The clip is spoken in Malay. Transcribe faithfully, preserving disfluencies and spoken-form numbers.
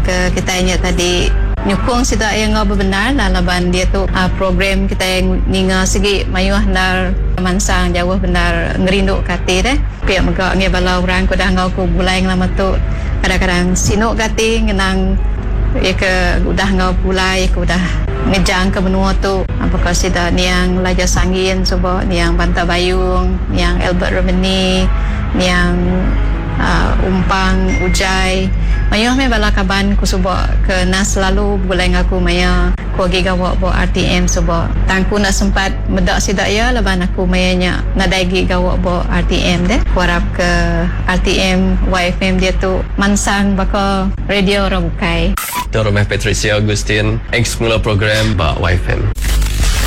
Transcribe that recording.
ke kita ingat tadi nyukung sida yang ngau benar laban dia tu uh, program kita yang ninga segi mayuh nar mansang jauh benar ngerindu kati deh pihak megak nge balau orang ko dah ngau ko bulai lama tu kadang-kadang sinuk kati ngenang ya ke udah ngau pulai ko udah ngejang ke benua tu apakah sida niang Laja Sangin coba niang Banta Bayung niang Albert Romani niang uh, Umpang Ujai mayuh me bala kaban ku suba ke nas selalu bulai ngaku maya ko gigawa bo R T M suba tangku nak sempat medak sida ya laban aku mayanya nadaigi gawa bo R T M deh ku harap ke R T M Y F M dia tu mansang baka radio orang bukai Tuan Rumah Patricia Agustin, ex mula program Bak Y F M.